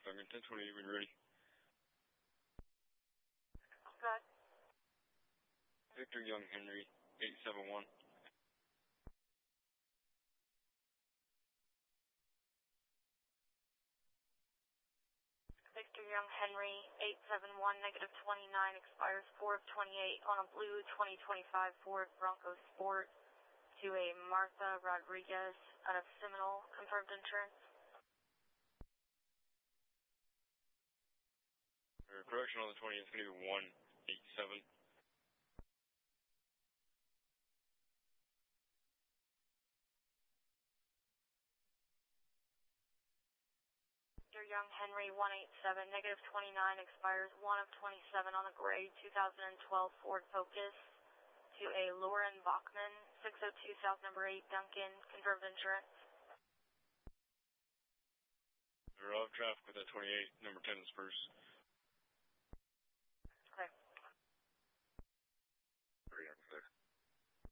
Duncan 1028 when you're ready. Good. Victor Young Henry 871. Victor Young Henry 871, negative 29, expires 4 of 28 on a blue 2025 Ford Bronco Sport to a Martha Rodriguez out of Seminole. Confirmed insurance. Correction on the 20th, it's going to be 187. Victor Young Henry 187, negative 29, expires 1 of 27 on a gray 2012 Ford Focus to a Lauren Bachman, 602 South number 8 Duncan. Confirmed insurance. They're off traffic with that 28, number 10 is first.